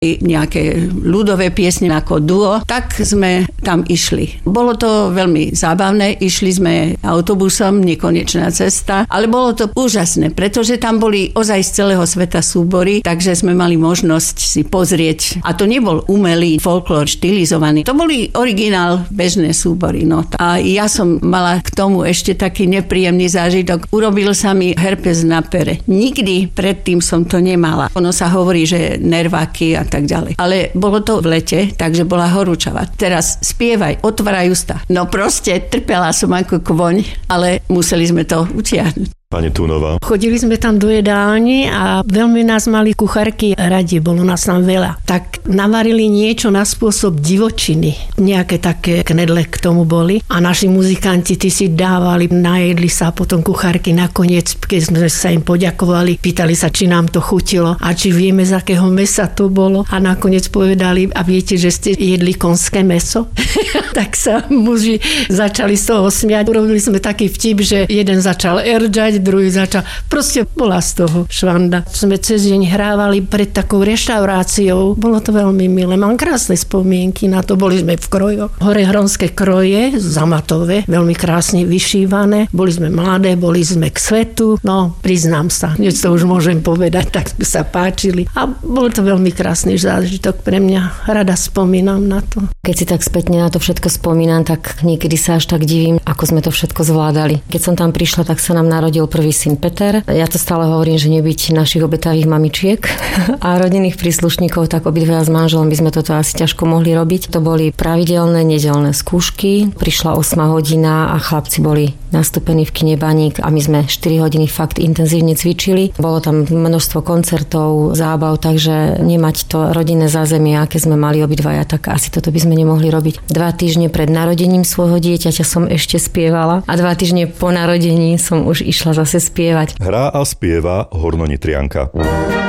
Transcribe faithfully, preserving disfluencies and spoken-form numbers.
nejaké ľudové piesne ako duo, tak sme tam išli. Bolo to veľmi zábavné, išli sme autobusom, nekonečná cesta, ale bolo to úžasné, pretože tam boli ozaj z celého sveta súbory, takže sme mali možnosť si pozrieť. A to nebol umelý folklór štilizovaný, to boli originál bežné súbory. No. A ja som mala k tomu ešte taký nepríjemný zážitok. Urobil sa mi herpes na pere. Nikdy predtým som to nemala. Ono sa hovorí, že nerváky a tak ďalej. Ale bolo to v lete, takže bola horúčava. Teraz spievaj, otvárajú sta. No proste trpela som ako kvoň, ale museli sme to utiahnuť. Pani Túnová. Chodili sme tam do jedálni a veľmi nás mali kuchárky radi, bolo nás tam veľa. Tak navarili niečo na spôsob divočiny. Nejaké také knedle k tomu boli a naši muzikanti tí si dávali, najedli sa potom kuchárky nakoniec, keď sme sa im poďakovali, pýtali sa, či nám to chutilo a či vieme, z akého mesa to bolo a nakoniec povedali, a viete, že ste jedli konské meso? Tak sa muži začali z toho smiať. Urobili sme taký vtip, že jeden začal erdžať, druhý začal. Proste bola z toho švanda. Sme cez deň hrávali pred takou reštauráciou. Bolo to veľmi milé. Mám krásne spomienky na to. Boli sme v krojoch. Hore hronské kroje, zamatové, veľmi krásne vyšívané. Boli sme mladé, boli sme k svetu. No, priznám sa. Dnes to už môžem povedať, tak sme sa páčili. A bol to veľmi krásny zážitok pre mňa. Rada spomínam na to. Keď si tak spätne na to všetko spomínam, tak niekedy sa až tak divím, ako sme to všetko zvládali. Keď som tam prišla, tak sa nám narodil prvý syn Peter. Ja to stále hovorím, že nebyť našich obetavých mamičiek a rodinných príslušníkov, tak obidva s manželom by sme toto asi ťažko mohli robiť. To boli pravidelné nedeľné skúšky. Prišla ôsma hodina a chlapci boli nastúpení v kine Baník a my sme štyri hodiny fakt intenzívne cvičili. Bolo tam množstvo koncertov, zábav, takže nemať to rodinné zázemie, aké sme mali obidvaja, tak asi toto by sme nemohli robiť. Dva týždne pred narodením svojho dieťaťa som ešte spievala a dva týždne po narodení som už išla zase spievať. Hrá a spieva Hornonitrianka.